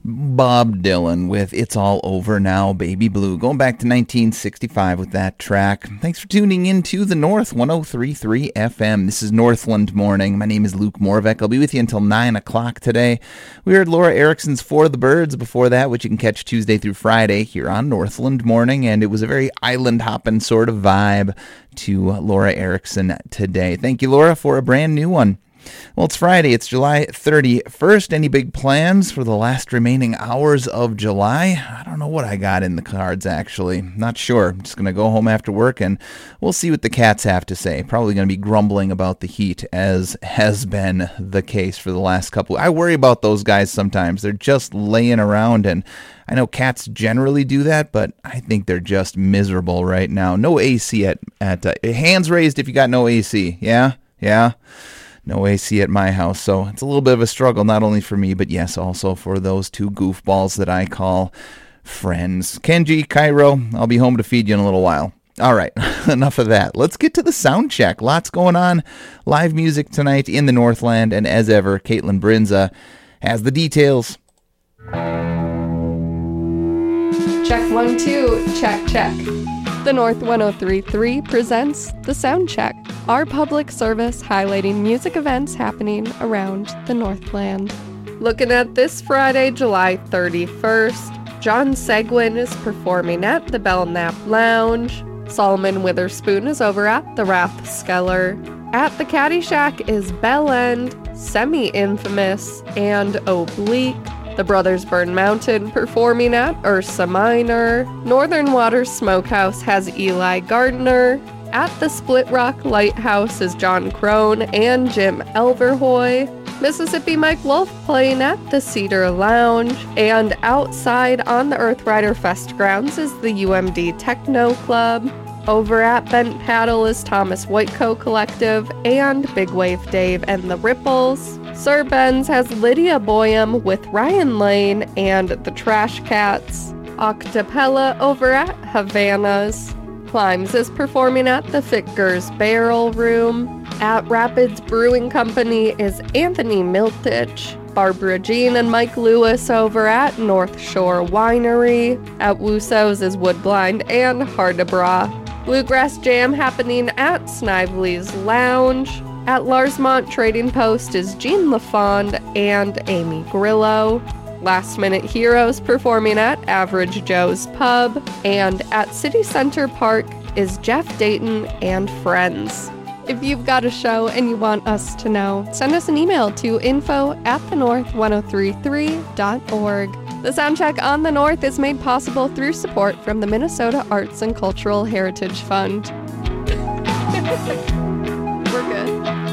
Bob Dylan with It's All Over Now, Baby Blue. Going back to 1965 with that track. Thanks for tuning in to the North 103.3 FM. This is Northland Morning. My name is Luke Morvek. I'll be with you until 9 o'clock today. We heard Laura Erickson's For the Birds before that, which you can catch Tuesday through Friday here on Northland Morning. And it was a very island-hopping sort of vibe to Laura Erickson today. Thank you, Laura, for a brand new one. Well, it's Friday. It's July 31st. Any big plans for the last remaining hours of July? I don't know what I got in the cards, actually. Not sure. I'm just going to go home after work, and we'll see what the cats have to say. Probably going to be grumbling about the heat, as has been the case for the last couple. I worry about those guys sometimes. They're just laying around, and I know cats generally do that, but I think they're just miserable right now. No AC at hands raised if you got no AC. Yeah? No AC at my house, so it's a little bit of a struggle, not only for me, but yes, also for those two goofballs that I call friends. Kenji, Cairo, I'll be home to feed you in a little while. All right, enough of that. Let's get to the sound check. Lots going on. Live music tonight in the Northland, and as ever, Caitlin Brinza has the details. Check 1, 2, check. The North 103.3 presents The Sound Check, our public service highlighting music events happening around the Northland. Looking at this Friday, July 31st, John Seguin is performing at the Belknap Lounge. Solomon Witherspoon is over at the Rathskeller. At the Caddy Shack is Bell End, Semi-Infamous, and Oblique. The Brothers Burn Mountain performing at Ursa Minor. Northern Waters Smokehouse has Eli Gardner. At the Split Rock Lighthouse is John Crone and Jim Elverhoy. Mississippi Mike Wolf playing at the Cedar Lounge. And outside on the Earthrider Fest grounds is the UMD Techno Club. Over at Bent Paddle is Thomas Whitecoat Collective and Big Wave Dave and the Ripples. Sir Ben's has Lydia Boyum with Ryan Lane and the Trash Cats. Octapella over at Havana's. Climbs is performing at the Fickers Barrel Room. At Rapids Brewing Company is Anthony Miltich. Barbara Jean and Mike Lewis over at North Shore Winery. At Wusso's is Woodblind and Hardebra. Bluegrass Jam happening at Snively's Lounge. At Larsmont Trading Post is Jean LaFond and Amy Grillo. Last Minute Heroes performing at Average Joe's Pub. And at City Center Park is Jeff Dayton and Friends. If you've got a show and you want us to know, send us an email to info@thenorth1033.org. The Soundcheck on the North is made possible through support from the Minnesota Arts and Cultural Heritage Fund. We're good.